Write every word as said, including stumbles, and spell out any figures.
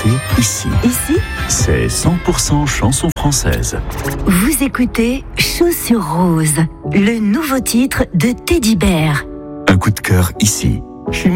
écoutez ici. Ici, C'est cent pour cent chanson française. vous écoutez Chaussures Roses, le nouveau titre de Teddy Bear. Un coup de cœur ici.